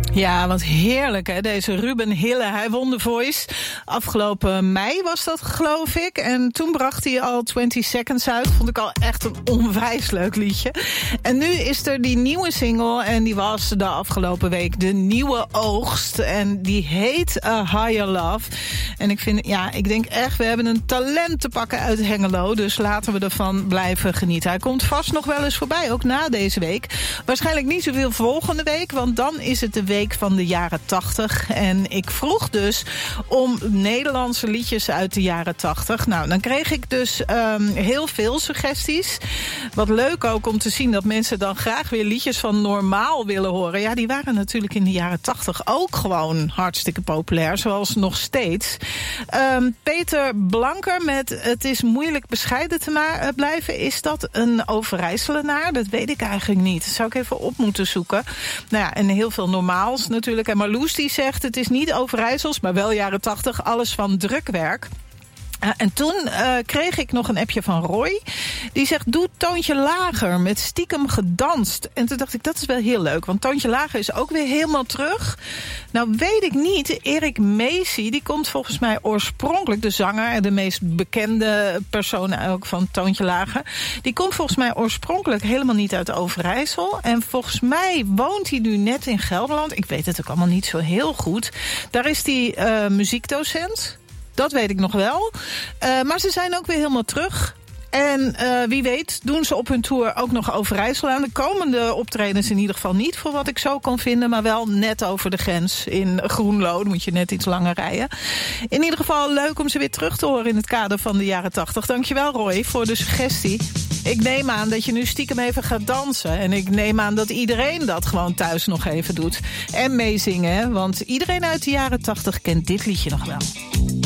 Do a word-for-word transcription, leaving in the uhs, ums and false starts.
Ja, wat heerlijk, hè? Deze Ruben Hille, hij won The Voice. Afgelopen mei was dat, geloof ik. En toen bracht hij al twintig seconds uit. Vond ik al echt een onwijs leuk liedje. En nu is er die nieuwe single. En die was de afgelopen week de nieuwe oogst. En die heet A Higher Love. En ik vind, ja, ik denk echt, we hebben een talent te pakken uit Hengelo. Dus laten we ervan blijven genieten. Hij komt vast nog wel eens voorbij, ook na deze week. Waarschijnlijk niet zoveel volgende week, want dan is het de week van de jaren tachtig. En ik vroeg dus om Nederlandse liedjes uit de jaren tachtig. Nou, dan kreeg ik dus um, heel veel suggesties. Wat leuk ook om te zien dat mensen dan graag weer liedjes van Normaal willen horen. Ja, die waren natuurlijk in de jaren tachtig ook gewoon hartstikke populair, zoals nog steeds. Um, Peter Blanker met Het is moeilijk bescheiden te ma- blijven. Is dat een Overijsselenaar? Dat weet ik eigenlijk niet. Dat zou ik even op moeten zoeken. Nou ja, en heel veel Normaals natuurlijk. En Marloes die zegt, het is niet Overijssels, maar wel jaren tachtig, alles van drukwerk. Uh, en toen uh, kreeg ik nog een appje van Roy. Die zegt, doe Toontje Lager met Stiekem gedanst. En toen dacht ik, dat is wel heel leuk. Want Toontje Lager is ook weer helemaal terug. Nou weet ik niet, Erik Macy, die komt volgens mij oorspronkelijk, de zanger en de meest bekende persoon ook van Toontje Lager, die komt volgens mij oorspronkelijk helemaal niet uit Overijssel. En volgens mij woont hij nu net in Gelderland. Ik weet het ook allemaal niet zo heel goed. Daar is hij uh, muziekdocent. Dat weet ik nog wel. Uh, maar ze zijn ook weer helemaal terug. En uh, wie weet doen ze op hun tour ook nog Overijssel aan. De komende optredens in ieder geval niet, voor wat ik zo kon vinden. Maar wel net over de grens in Groenlo. Dan moet je net iets langer rijden. In ieder geval leuk om ze weer terug te horen in het kader van de jaren tachtig. Dankjewel Roy voor de suggestie. Ik neem aan dat je nu stiekem even gaat dansen. En ik neem aan dat iedereen dat gewoon thuis nog even doet. En meezingen, want iedereen uit de jaren tachtig kent dit liedje nog wel.